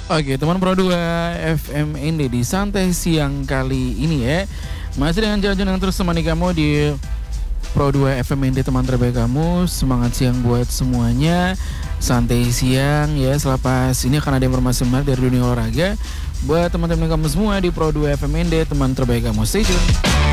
Oke, teman Pro 2 FMND di santai siang kali ini ya. Masih dengan Jajan yang terus temani kamu di Pro 2 FMND, teman terbaik kamu. Semangat siang buat semuanya. Santai siang ya, selepas ini akan ada informasi menarik dari dunia olahraga buat teman-teman kamu semua di Pro 2 FMND, teman terbaik kamu. Stay tune.